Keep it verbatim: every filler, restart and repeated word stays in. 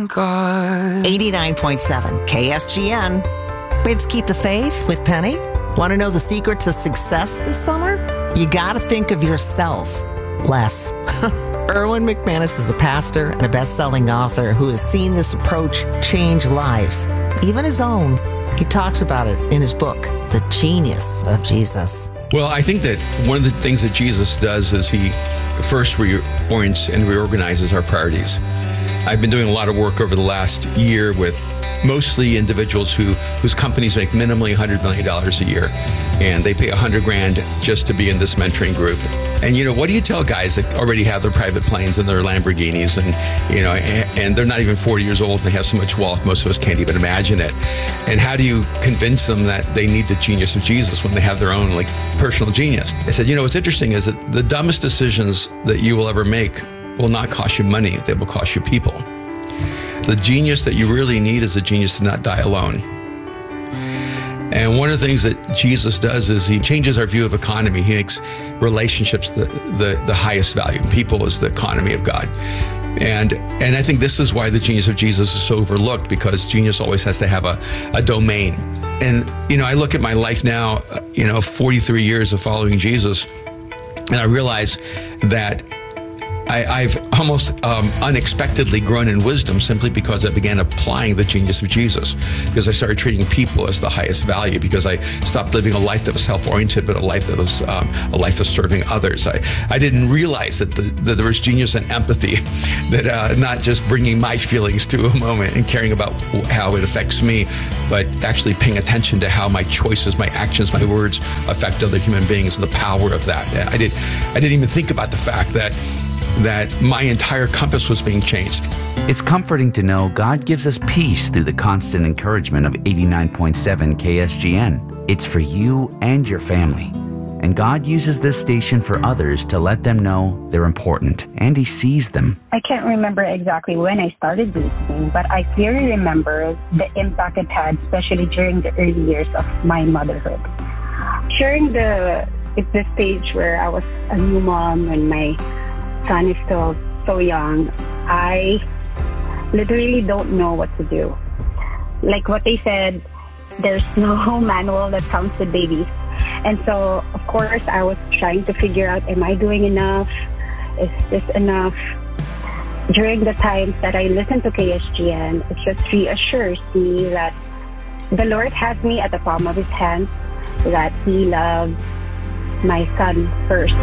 in God. eighty-nine point seven K S G N. It's Keep the Faith with Penny. Want to know the secret to success this summer? You got to think of yourself less. Erwin McManus is a pastor and a best-selling author who has seen this approach change lives, even his own. He talks about it in his book, The Genius of Jesus. Well, I think that one of the things that Jesus does is he first reorients and reorganizes our priorities. I've been doing a lot of work over the last year with mostly individuals who whose companies make minimally one hundred million dollars a year, and they pay one hundred grand just to be in this mentoring group. And, you know, what do you tell guys that already have their private planes and their Lamborghinis and, you know, and, and they're not even forty years old and they have so much wealth, most of us can't even imagine it. And how do you convince them that they need the genius of Jesus when they have their own, like, personal genius? I said, you know, what's interesting is that the dumbest decisions that you will ever make will not cost you money, they will cost you people. The genius that you really need is a genius to not die alone. And one of the things that Jesus does is he changes our view of economy. He makes relationships the, the, the highest value. People is the economy of God. And and I think this is why the genius of Jesus is so overlooked, because genius always has to have a, a domain. And, you know, I look at my life now, you know, forty-three years of following Jesus, and I realize that I, I've almost um, unexpectedly grown in wisdom simply because I began applying the genius of Jesus, because I started treating people as the highest value, because I stopped living a life that was self-oriented, but a life that was um, a life of serving others. I, I didn't realize that, the, that there was genius and empathy, that uh, not just bringing my feelings to a moment and caring about how it affects me, but actually paying attention to how my choices, my actions, my words affect other human beings, and the power of that. I, did, I didn't even think about the fact that that my entire compass was being changed. It's comforting to know God gives us peace through the constant encouragement of eighty-nine point seven K S G N. It's for you and your family. And God uses this station for others to let them know they're important, and He sees them. I can't remember exactly when I started listening, but I clearly remember the impact it had, especially during the early years of my motherhood. During the, it's the stage where I was a new mom and my son is still so young, I literally don't know what to do. Like what they said, there's no manual that comes with babies. And so, of course, I was trying to figure out, am I doing enough? Is this enough? During the times that I listen to K S G N, it just reassures me that the Lord has me at the palm of His hand, that He loves my son first.